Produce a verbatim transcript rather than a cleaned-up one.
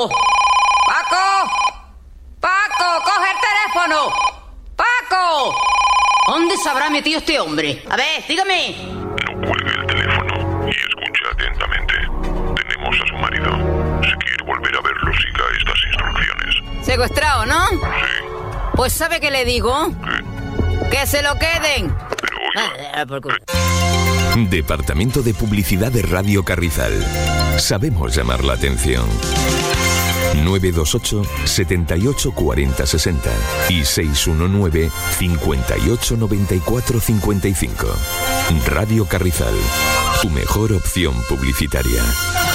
Paco. Paco. Paco, coge el teléfono. Paco. ¿Dónde se habrá metido este hombre? A ver, dígame. No cuelgue el teléfono y escuche atentamente. Tenemos a su marido. Si quiere volver a verlo, siga estas instrucciones. Secuestrado, ¿no? Sí. Pues ¿sabe qué le digo? ¿Qué? ¡Que se lo queden! Pero oiga... Ah, por culo. Departamento de Publicidad de Radio Carrizal. Sabemos llamar la atención. nueve dos ocho, siete ocho cuatro cero seis cero y seis uno nueve, cinco ocho nueve cuatro cinco cinco. Radio Carrizal, tu mejor opción publicitaria.